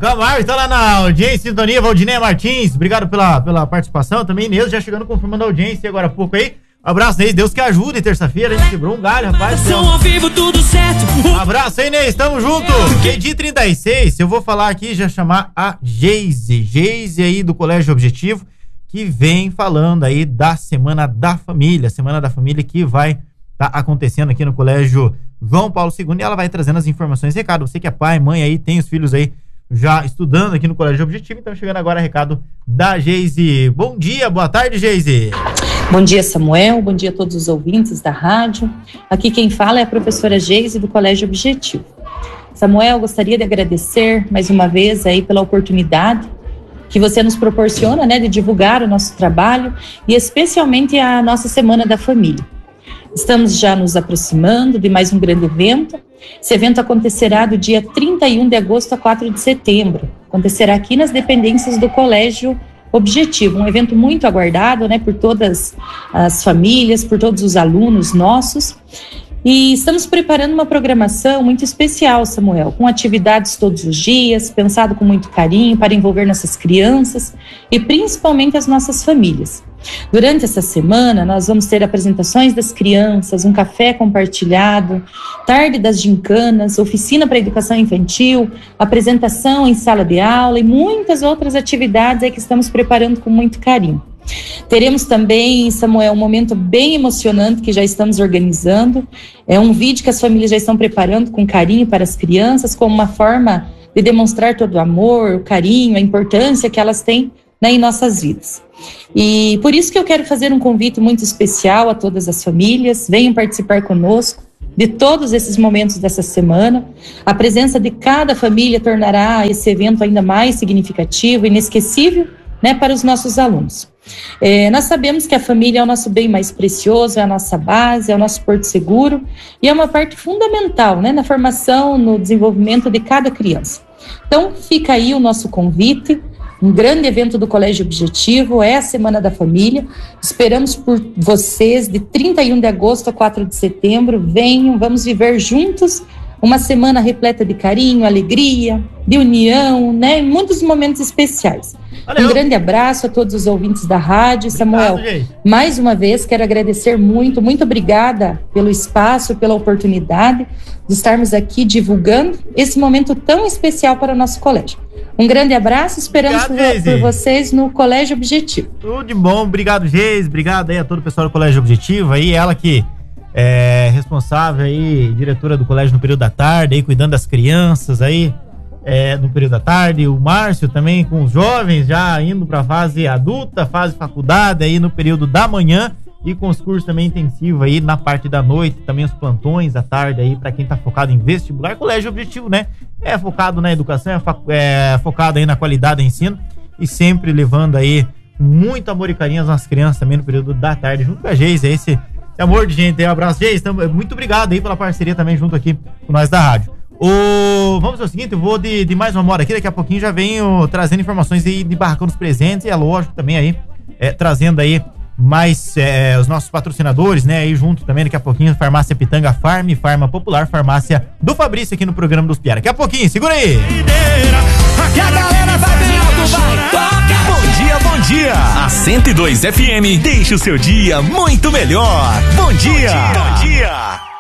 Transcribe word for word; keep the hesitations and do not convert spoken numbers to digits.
Camargo tá lá na audiência, sintonia, Valdineia Martins, obrigado pela, pela participação, também Inês já chegando confirmando a audiência agora há pouco aí. Um abraço, Inês, Deus que ajude, terça-feira a gente quebrou um galho, rapaz. Som ao vivo, tudo certo. Um abraço aí, Inês, tamo junto. Meio-dia trinta e seis, eu vou falar aqui, já chamar a Geise, Geise aí do Colégio Objetivo, que vem falando aí da Semana da Família, Semana da Família que vai tá acontecendo aqui no Colégio João Paulo segundo, e ela vai trazendo as informações. Recado, você que é pai, mãe aí, tem os filhos aí já estudando aqui no Colégio Objetivo, então chegando agora recado da Geise. Bom dia, boa tarde, Geise. Bom dia, Samuel, bom dia a todos os ouvintes da rádio. Aqui quem fala é a professora Geise do Colégio Objetivo. Samuel, gostaria de agradecer mais uma vez aí pela oportunidade que você nos proporciona, né, de divulgar o nosso trabalho e especialmente a nossa Semana da Família. Estamos já nos aproximando de mais um grande evento. Esse evento acontecerá do dia trinta e um de agosto a quatro de setembro. Acontecerá aqui nas dependências do Colégio Objetivo, um evento muito aguardado, né, por todas as famílias, por todos os alunos nossos. E estamos preparando uma programação muito especial, Samuel, com atividades todos os dias, pensado com muito carinho para envolver nossas crianças e principalmente as nossas famílias. Durante essa semana, nós vamos ter apresentações das crianças, um café compartilhado, tarde das gincanas, oficina para educação infantil, apresentação em sala de aula e muitas outras atividades aí que estamos preparando com muito carinho. Teremos também, Samuel, um momento bem emocionante que já estamos organizando. É um vídeo que as famílias já estão preparando com carinho para as crianças, como uma forma de demonstrar todo o amor, o carinho, a importância que elas têm, né, em nossas vidas. E por isso que eu quero fazer um convite muito especial a todas as famílias. Venham participar conosco de todos esses momentos dessa semana. A presença de cada família tornará esse evento ainda mais significativo, inesquecível, né, para os nossos alunos. É, nós sabemos que a família é o nosso bem mais precioso, é a nossa base, é o nosso porto seguro e é uma parte fundamental, né, na formação, no desenvolvimento de cada criança. Então, fica aí o nosso convite, um grande evento do Colégio Objetivo, é a Semana da Família. Esperamos por vocês de trinta e um de agosto a quatro de setembro. Venham, vamos viver juntos uma semana repleta de carinho, alegria, de união, né? Muitos momentos especiais. Valeu. Um grande abraço a todos os ouvintes da rádio. Obrigado, Samuel, gente. Mais uma vez quero agradecer muito, muito obrigada pelo espaço, pela oportunidade de estarmos aqui divulgando esse momento tão especial para o nosso colégio. Um grande abraço, esperamos obrigado, por, por vocês no Colégio Objetivo. Tudo de bom, obrigado, Geise, obrigado aí a todo o pessoal do Colégio Objetivo, aí ela que é responsável aí, diretora do colégio no período da tarde, aí cuidando das crianças aí, é, no período da tarde, o Márcio também com os jovens já indo para a fase adulta, fase faculdade aí no período da manhã e com os cursos também intensivos aí na parte da noite, também os plantões à tarde aí para quem tá focado em vestibular. Colégio Objetivo, né? É focado na educação, é, fo- é focado aí na qualidade do ensino e sempre levando aí muito amor e carinho às nossas crianças também no período da tarde, junto com a Geise, esse amor de gente aí, um abraço, Geise, muito obrigado aí pela parceria também junto aqui com nós da rádio. O... Vamos ao seguinte, eu vou de, de mais uma hora aqui, daqui a pouquinho já venho trazendo informações aí de Barracão dos Presentes e é lógico também aí, é, trazendo aí mais é, os nossos patrocinadores, né, aí junto também daqui a pouquinho, Farmácia Pitanga Farm, Farma Popular, Farmácia do Fabrício aqui no programa dos Piara. Daqui a pouquinho, segura aí! Aqui a galera vai bem alto, vai! Toca! Bom dia, bom dia! A cento e dois F M deixa o seu dia muito melhor. Bom dia! Bom dia! Bom dia.